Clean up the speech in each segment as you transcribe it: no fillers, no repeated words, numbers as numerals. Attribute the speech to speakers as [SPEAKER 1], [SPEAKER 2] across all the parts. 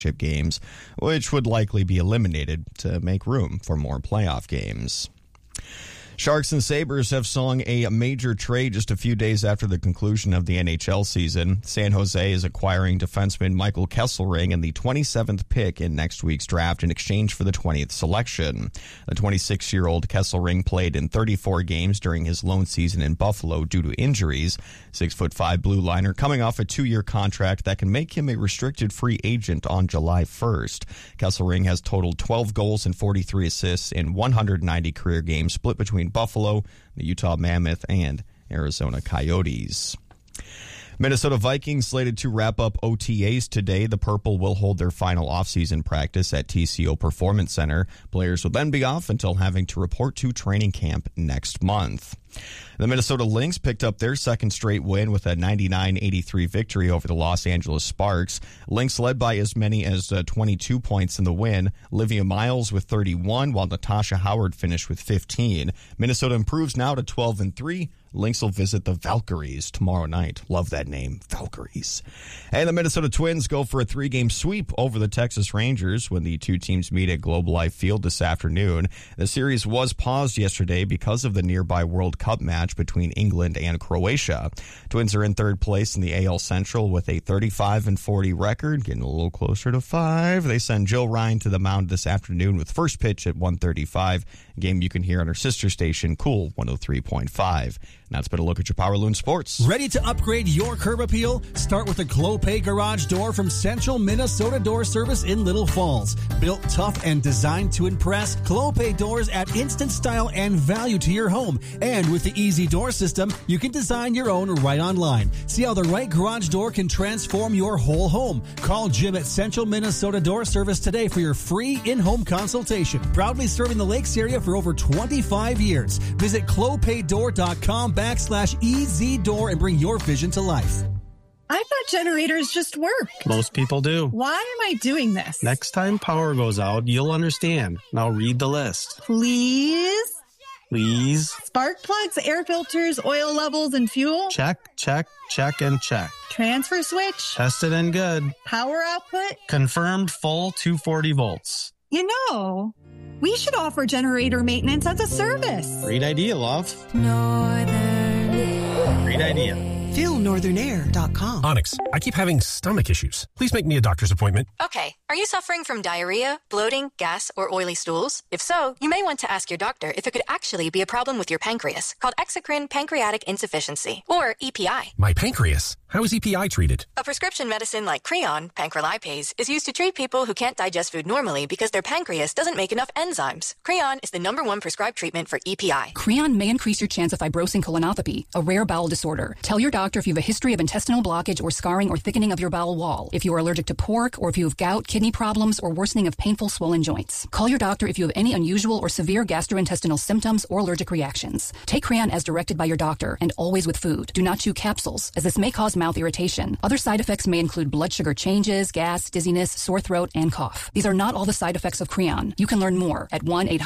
[SPEAKER 1] games, which would likely be eliminated to make room for more playoff games. Sharks and Sabres have sung a major trade just a few days after the conclusion of the NHL season. San Jose is acquiring defenseman Michael Kesselring and the 27th pick in next week's draft in exchange for the 20th selection. The 26-year-old Kesselring played in 34 games during his lone season in Buffalo due to injuries. 6'5" blue liner coming off a 2-year contract that can make him a restricted free agent on July 1st. Kesselring has totaled 12 goals and 43 assists in 190 career games split between Buffalo, the Utah Mammoth, and Arizona Coyotes. Minnesota Vikings slated to wrap up OTAs today. The Purple will hold their final offseason practice at TCO Performance Center. Players will then be off until having to report to training camp next month. The Minnesota Lynx picked up their second straight win with a 99-83 victory over the Los Angeles Sparks. Lynx led by as many as 22 points in the win. Olivia Miles with 31, while Natasha Howard finished with 15. Minnesota improves now to 12-3. Lynx will visit the Valkyries tomorrow night. Love that name, Valkyries. And the Minnesota Twins go for a 3-game sweep over the Texas Rangers when the two teams meet at Globe Life Field this afternoon. The series was paused yesterday because of the nearby World Cup match between England and Croatia. Twins are in third place in the AL Central with a 35-40 record, getting a little closer to 5. They send Joe Ryan to the mound this afternoon with first pitch at 1:35, a game you can hear on our sister station, Cool 103.5. Now it's been a look at your Power Loon Sports.
[SPEAKER 2] Ready to upgrade your curb appeal? Start with the Clopay Garage Door from Central Minnesota Door Service in Little Falls. Built tough and designed to impress, Clopay doors add instant style and value to your home. And with the Easy Door system, you can design your own right online. See how the right garage door can transform your whole home. Call Jim at Central Minnesota Door Service today for your free in-home consultation. Proudly serving the Lakes area for over 25 years. Visit clopaydoor.com/EZ Door and bring your vision to life.
[SPEAKER 3] I thought generators just work.
[SPEAKER 4] Most people do.
[SPEAKER 3] Why am I doing this?
[SPEAKER 4] Next time power goes out, you'll understand. Now read the list.
[SPEAKER 3] Please? Spark plugs, air filters, oil levels, and fuel?
[SPEAKER 4] Check, check, check, and check.
[SPEAKER 3] Transfer switch?
[SPEAKER 4] Tested and good.
[SPEAKER 3] Power output?
[SPEAKER 4] Confirmed full 240 volts.
[SPEAKER 3] You know, we should offer generator maintenance as a service.
[SPEAKER 4] Great idea, love.
[SPEAKER 5] Northern.
[SPEAKER 4] Great idea.
[SPEAKER 5] FeelNorthernair.com.
[SPEAKER 6] Onyx, I keep having stomach issues. Please make me a doctor's appointment.
[SPEAKER 7] Okay, are you suffering from diarrhea, bloating, gas, or oily stools? If so, you may want to ask your doctor if it could actually be a problem with your pancreas, called exocrine pancreatic insufficiency, or EPI.
[SPEAKER 6] My pancreas? How is EPI treated?
[SPEAKER 7] A prescription medicine like Creon, pancrelipase, is used to treat people who can't digest food normally because their pancreas doesn't make enough enzymes. Creon is the #1 prescribed treatment for EPI.
[SPEAKER 8] Creon may increase your chance of fibrosing colonopathy, a rare bowel disorder. Tell your doctor if you have a history of intestinal blockage or scarring or thickening of your bowel wall, if you are allergic to pork, or if you have gout, kidney problems, or worsening of painful swollen joints. Call your doctor if you have any unusual or severe gastrointestinal symptoms or allergic reactions. Take Creon as directed by your doctor and always with food. Do not chew capsules, as this may cause mouth irritation. Other side effects may include blood sugar changes, gas, dizziness, sore throat, and cough. These are not all the side effects of Creon. You can learn more at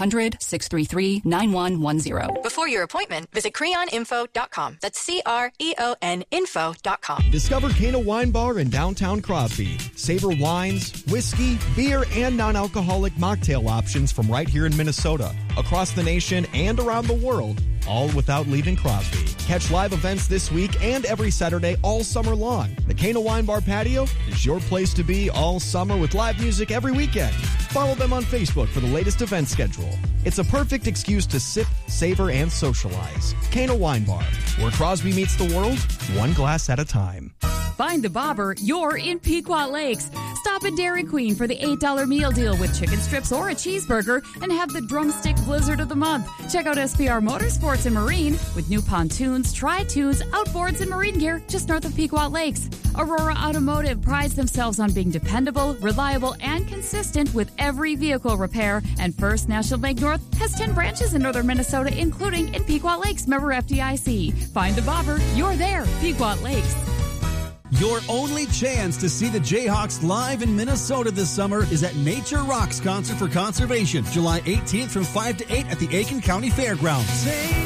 [SPEAKER 8] 1-800-633-9110.
[SPEAKER 7] Before your appointment, visit creoninfo.com. That's CREON info.com.
[SPEAKER 1] Discover Kano Wine Bar in downtown Crosby. Savor wines, whiskey, beer, and non-alcoholic mocktail options from right here in Minnesota, across the nation, and around the world, all without leaving Crosby. Catch live events this week and every Saturday all summer long. The Kano Wine Bar patio is your place to be all summer with live music every weekend. Follow them on Facebook for the latest event schedule. It's a perfect excuse to sip, savor, and socialize. Kano Wine Bar, where Crosby meets the world, one glass at a time.
[SPEAKER 9] Find the bobber, you're in Pequot Lakes. Stop at Dairy Queen for the $8 meal deal with chicken strips or a cheeseburger and have the drumstick blizzard of the month. Check out SPR Motorsports and Marine with new pontoons, tri-twos, outboards, and marine gear just north of Pequot Lakes. Aurora Automotive prides themselves on being dependable, reliable, and consistent with every vehicle repair. And First National Bank North has 10 branches in northern Minnesota, including in Pequot Lakes, member FDIC. Find the bobber, you're there, Pequot Lakes.
[SPEAKER 2] Your only chance to see the Jayhawks live in Minnesota this summer is at Nature Rocks Concert for Conservation, July 18th from 5 to 8 at the Aiken County Fairgrounds.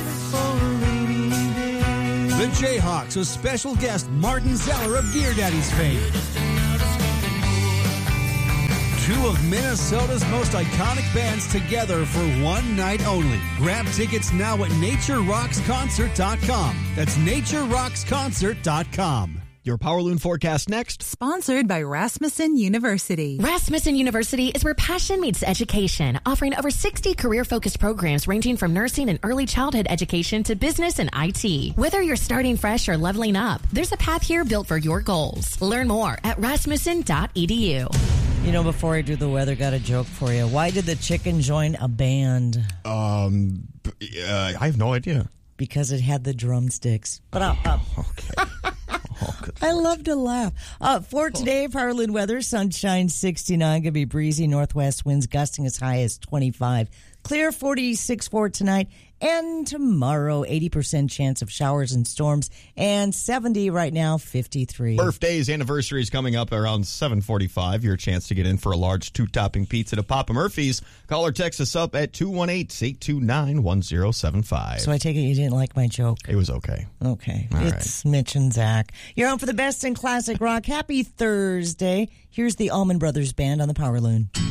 [SPEAKER 2] The Jayhawks with special guest Martin Zeller of Gear Daddy's fame. two of Minnesota's most iconic bands together for one night only. Grab tickets now at NatureRocksConcert.com. That's NatureRocksConcert.com.
[SPEAKER 1] Your Power Loon forecast next.
[SPEAKER 10] Sponsored by Rasmussen University.
[SPEAKER 11] Rasmussen University is where passion meets education, offering over 60 career-focused programs ranging from nursing and early childhood education to business and IT. Whether you're starting fresh or leveling up, there's a path here built for your goals. Learn more at rasmussen.edu.
[SPEAKER 12] You know, before I do the weather, got a joke for you. Why did the chicken join a band?
[SPEAKER 1] I have no idea.
[SPEAKER 12] Because it had the drumsticks.
[SPEAKER 1] Okay.
[SPEAKER 12] I love to laugh. For today, Power Loon weather, sunshine 69, going to be breezy, northwest winds gusting as high as 25. Clear 46 for tonight. And tomorrow, 80% chance of showers and storms. And 70 right now, 53.
[SPEAKER 1] Birthdays, anniversaries coming up around 7:45. Your chance to get in for a large 2-topping pizza to Papa Murphy's. Call or text us up at 218-829-1075.
[SPEAKER 12] So I take it you didn't like my joke?
[SPEAKER 1] It was okay.
[SPEAKER 12] Okay.
[SPEAKER 1] All
[SPEAKER 12] it's right. Mitch and Zach. You're on for the best in classic rock. Happy Thursday. Here's the Allman Brothers Band on the Power Loon.